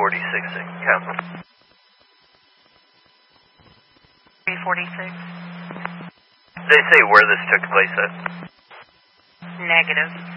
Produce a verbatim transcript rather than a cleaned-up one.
forty-six, Council. three forty-six. They say where this took place at? Negative.